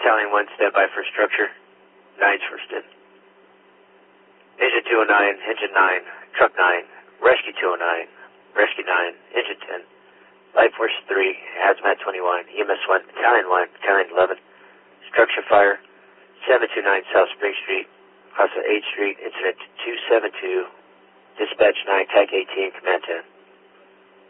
Battalion 1, stand by for structure. 9's first in. Engine 209, Engine 9, Truck 9, Rescue 209, Rescue 9, Engine 10, Life Force 3, Hazmat 21, EMS 1, Battalion 1, Battalion 11, structure fire, 729 South Spring Street, across 8th Street, incident 272, dispatch 9, TAC 18, command 10.